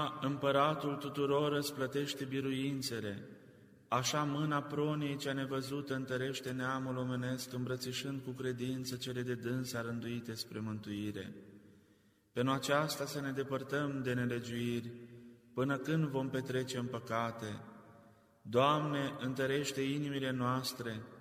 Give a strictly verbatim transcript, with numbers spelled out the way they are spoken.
Așa împăratul tuturor îți plătește biruințele, așa mâna proniei cea nevăzută întărește neamul omenesc, îmbrățișând cu credință cele de dânsa rânduite spre mântuire. Pe nu aceasta să ne depărtăm de nelegiuiri, până când vom petrece în păcate. Doamne, întărește inimile noastre,